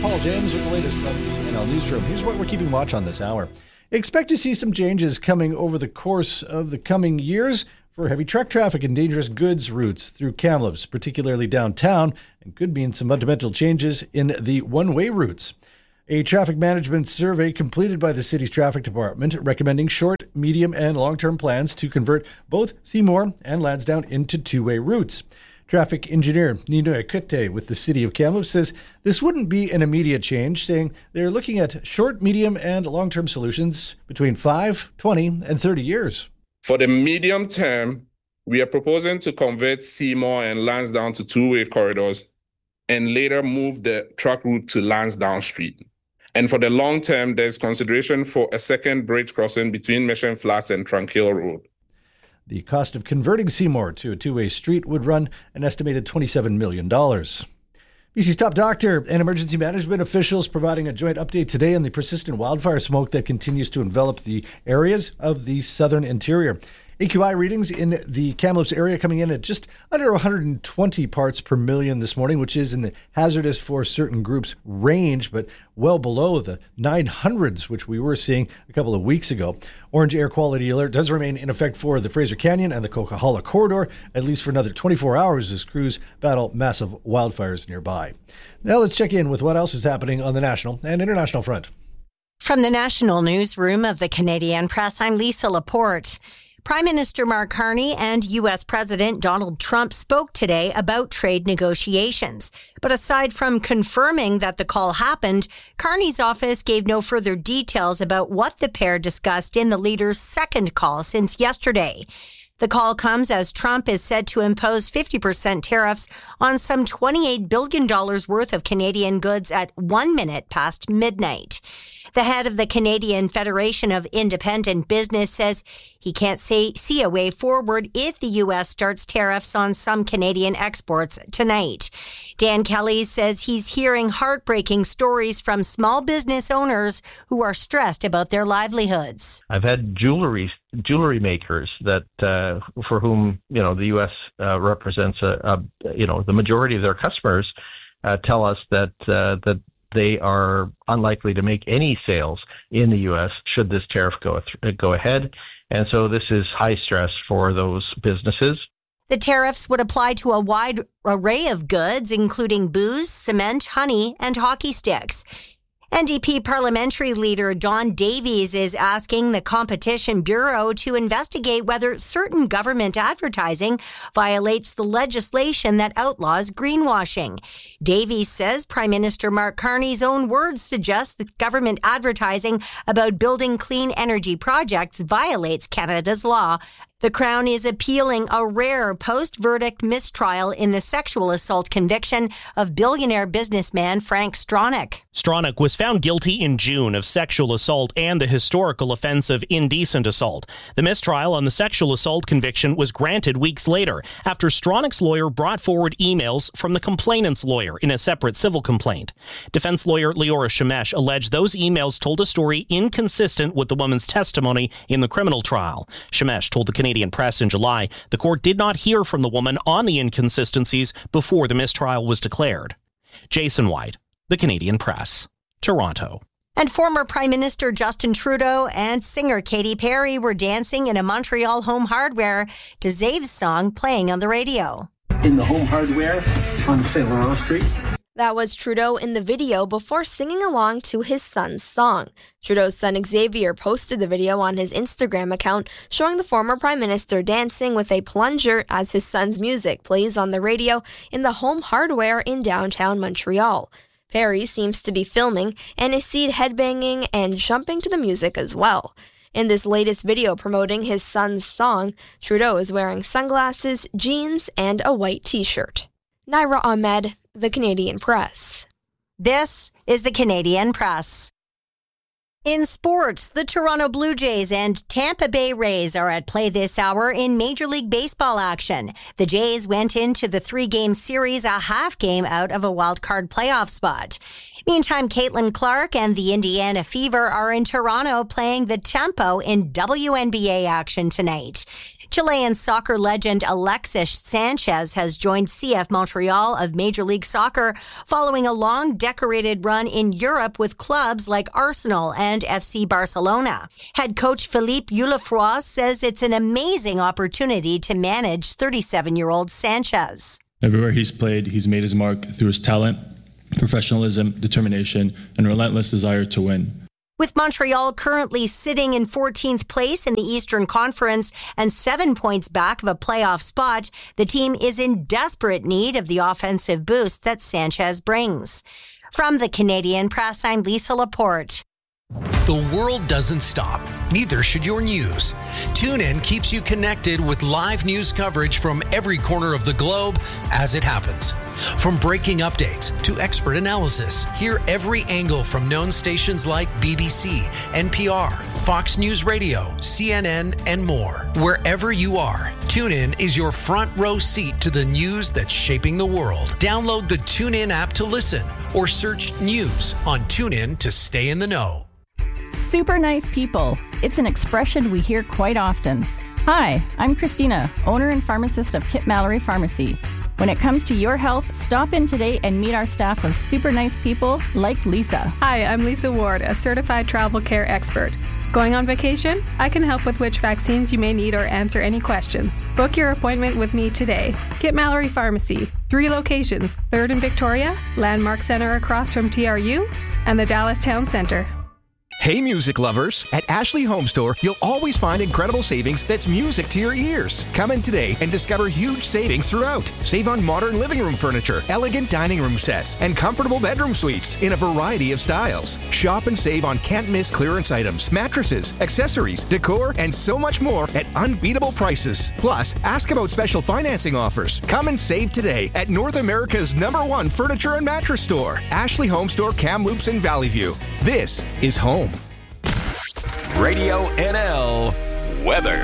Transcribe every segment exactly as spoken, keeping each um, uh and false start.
Paul James with the latest from the N L Newsroom. Here's what we're keeping watch on this hour. Expect to see some changes coming over the course of the coming years for heavy truck traffic and dangerous goods routes through Kamloops, particularly downtown, and could mean some fundamental changes in the one-way routes. A traffic management survey completed by the city's traffic department recommending short, medium, and long-term plans to convert both Seymour and Lansdowne into two-way routes. Traffic engineer Nino Ekute with the city of Kamloops says this wouldn't be an immediate change, saying they're looking at short, medium, and long-term solutions between five, twenty, and thirty years. For the medium term, we are proposing to convert Seymour and Lansdowne to two-way corridors and later move the truck route to Lansdowne Street. And for the long term, there's consideration for a second bridge crossing between Mission Flats and Tranquil Road. The cost of converting Seymour to a two-way street would run an estimated twenty-seven million dollars. B C's top doctor and emergency management officials providing a joint update today on the persistent wildfire smoke that continues to envelop the areas of the southern interior. A Q I readings in the Kamloops area coming in at just under one hundred twenty parts per million this morning, which is in the hazardous for certain groups range, but well below the nine hundreds, which we were seeing a couple of weeks ago. Orange air quality alert does remain in effect for the Fraser Canyon and the Coquihalla corridor, at least for another twenty-four hours as crews battle massive wildfires nearby. Now let's check in with what else is happening on the national and international front. From the national newsroom of the Canadian Press, I'm Lisa Laporte. Prime Minister Mark Carney and U S President Donald Trump spoke today about trade negotiations. But aside from confirming that the call happened, Carney's office gave no further details about what the pair discussed in the leaders' second call since yesterday. The call comes as Trump is said to impose fifty percent tariffs on some twenty-eight billion dollars worth of Canadian goods at one minute past midnight. The head of the Canadian Federation of Independent Business says he can't say, see a way forward if the U S starts tariffs on some Canadian exports tonight. Dan Kelly says he's hearing heartbreaking stories from small business owners who are stressed about their livelihoods. I've had jewelry jewelry makers that uh, for whom you know the U S uh, represents a, a you know the majority of their customers uh, tell us that uh, that. They are unlikely to make any sales in the U S should this tariff go th- go ahead. And so this is high stress for those businesses. The tariffs would apply to a wide array of goods, including booze, cement, honey, and hockey sticks. N D P parliamentary leader Don Davies is asking the Competition Bureau to investigate whether certain government advertising violates the legislation that outlaws greenwashing. Davies says Prime Minister Mark Carney's own words suggest that government advertising about building clean energy projects violates Canada's law. The Crown is appealing a rare post-verdict mistrial in the sexual assault conviction of billionaire businessman Frank Stronach. Stronach was found guilty in June of sexual assault and the historical offense of indecent assault. The mistrial on the sexual assault conviction was granted weeks later after Stronach's lawyer brought forward emails from the complainant's lawyer in a separate civil complaint. Defense lawyer Leora Shemesh alleged those emails told a story inconsistent with the woman's testimony in the criminal trial. Shemesh told the Canadian Press in July the court did not hear from the woman on the inconsistencies before the mistrial was declared. Jason White, the Canadian Press, Toronto. And former Prime Minister Justin Trudeau and singer Katy Perry were dancing in a Montreal Home Hardware to Zave's song playing on the radio. In the Home Hardware on Saint Laurent Street. That was Trudeau in the video before singing along to his son's song. Trudeau's son Xavier posted the video on his Instagram account showing the former Prime Minister dancing with a plunger as his son's music plays on the radio in the Home Hardware in downtown Montreal. Perry seems to be filming and is seen headbanging and jumping to the music as well. In this latest video promoting his son's song, Trudeau is wearing sunglasses, jeans, and a white t-shirt. Naira Ahmed, the Canadian Press. This is the Canadian Press. In sports, the Toronto Blue Jays and Tampa Bay Rays are at play this hour in Major League Baseball action. The Jays went into the three-game series a half game out of a wild-card playoff spot. Meantime, Caitlin Clark and the Indiana Fever are in Toronto playing the Tempo in W N B A action tonight. Chilean soccer legend Alexis Sanchez has joined C F Montreal of Major League Soccer following a long decorated run in Europe with clubs like Arsenal and F C Barcelona. Head coach Philippe Eulefroy says it's an amazing opportunity to manage thirty-seven-year-old Sanchez. Everywhere he's played, he's made his mark through his talent, professionalism, determination, and relentless desire to win. With Montreal currently sitting in fourteenth place in the Eastern Conference and seven points back of a playoff spot, the team is in desperate need of the offensive boost that Sanchez brings. From the Canadian Press, I'm Lisa Laporte. The world doesn't stop. Neither should your news. TuneIn keeps you connected with live news coverage from every corner of the globe as it happens. From breaking updates to expert analysis, hear every angle from known stations like B B C, N P R, Fox News Radio, C N N, and more. Wherever you are, TuneIn is your front row seat to the news that's shaping the world. Download the TuneIn app to listen or search news on TuneIn to stay in the know. Super nice people. It's an expression we hear quite often. Hi, I'm Christina, owner and pharmacist of Kip Mallory Pharmacy. When it comes to your health, stop in today and meet our staff of super nice people like Lisa. Hi, I'm Lisa Ward, a certified travel care expert. Going on vacation? I can help with which vaccines you may need or answer any questions. Book your appointment with me today. Kip Mallory Pharmacy, three locations, third in Victoria, Landmark Center across from T R U, and the Dallas Town Center. Hey music lovers, at Ashley Home Store, you'll always find incredible savings that's music to your ears. Come in today and discover huge savings throughout. Save on modern living room furniture, elegant dining room sets, and comfortable bedroom suites in a variety of styles. Shop and save on can't-miss clearance items, mattresses, accessories, decor, and so much more at unbeatable prices. Plus, ask about special financing offers. Come and save today at North America's number one furniture and mattress store, Ashley Home Store, Kamloops and Valley View. This is home. Radio N L weather.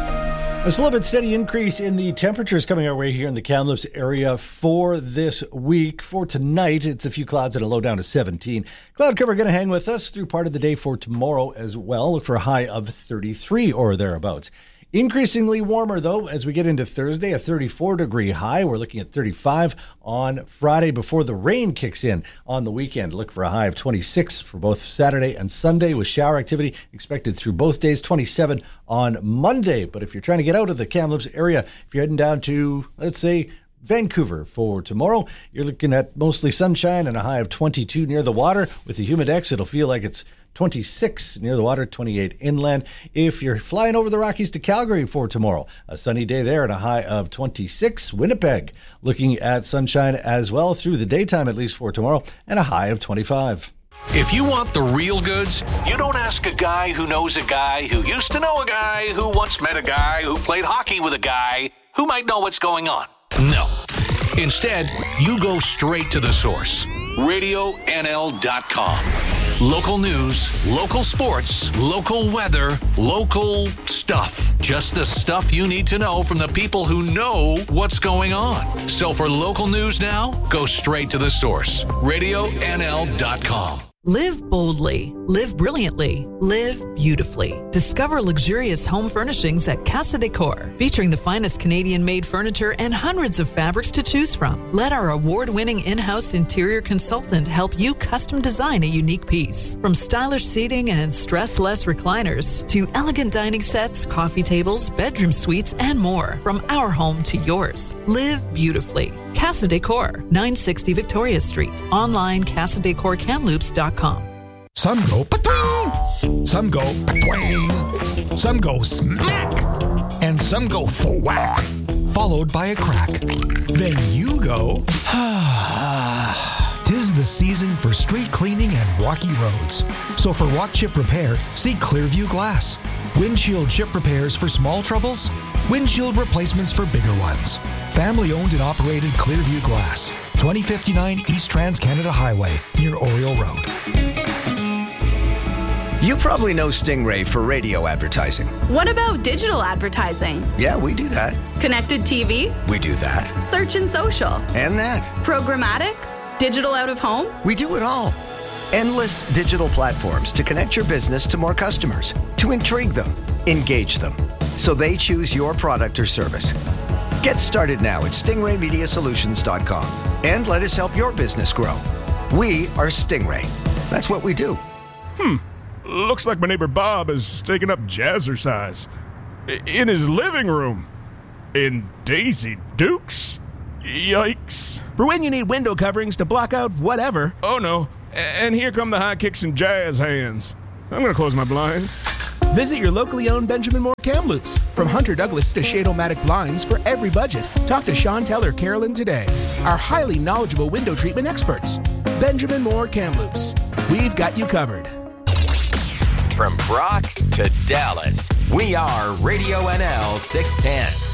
A slow but steady increase in the temperatures coming our way here in the Kamloops area for this week. For tonight, it's a few clouds and a low down to seventeen. Cloud cover going to hang with us through part of the day for tomorrow as well. Look for a high of thirty-three or thereabouts. Increasingly warmer, though, as we get into Thursday, a thirty-four degree high. We're looking at thirty-five on Friday before the rain kicks in on the weekend. Look for a high of twenty-six for both Saturday and Sunday with shower activity expected through both days, twenty-seven on Monday. But if you're trying to get out of the Kamloops area, if you're heading down to, let's say, Vancouver for tomorrow, you're looking at mostly sunshine and a high of twenty-two near the water. With the humidex, it'll feel like it's twenty-six near the water, twenty-eight inland. If you're flying over the Rockies to Calgary for tomorrow, a sunny day there and a high of twenty-six. Winnipeg looking at sunshine as well through the daytime, at least for tomorrow, and a high of twenty-five. If you want the real goods, you don't ask a guy who knows a guy who used to know a guy who once met a guy who played hockey with a guy who might know what's going on. No. Instead, you go straight to the source. radio N L dot com. Local news, local sports, local weather, local stuff. Just the stuff you need to know from the people who know what's going on. So for local news now, go straight to the source. radio N L dot com. Live boldly, live brilliantly, live beautifully. Discover luxurious home furnishings at Casa Decor, featuring the finest Canadian-made furniture and hundreds of fabrics to choose from. Let our award-winning in-house interior consultant help you custom design a unique piece. From stylish seating and stress-less recliners to elegant dining sets, coffee tables, bedroom suites, and more. From our home to yours. Live beautifully. Casa Decor, nine sixty Victoria Street. Online, casa decor kamloops dot com. Some go pa-twing, some go pa-twang, some go smack, and some go thwack, followed by a crack. Then you go, tis the season for street cleaning and rocky roads. So for rock chip repair, see Clearview Glass. Windshield chip repairs for small troubles, windshield replacements for bigger ones. Family owned and operated Clearview Glass, twenty fifty-nine East Trans-Canada Highway, near Oriole Road. You probably know Stingray for radio advertising. What about digital advertising? Yeah, we do that. Connected T V? We do that. Search and social? And that. Programmatic? Digital out of home? We do it all. Endless digital platforms to connect your business to more customers, to intrigue them, engage them. so they choose your product or service. Get started now at stingray media solutions dot com and let us help your business grow. We are Stingray. That's what we do. Hmm. Looks like my neighbor Bob is taking up jazzercise. I- in his living room. In Daisy Dukes? Yikes. For when you need window coverings to block out whatever. Oh no. A- and here come the high kicks and jazz hands. I'm gonna close my blinds. Visit your locally owned Benjamin Moore Kamloops. From Hunter Douglas to Shade-O-Matic blinds for every budget. Talk to Chantel or Carolyn today. Our highly knowledgeable window treatment experts. Benjamin Moore Kamloops. We've got you covered. From Brock to Dallas, we are Radio N L six ten.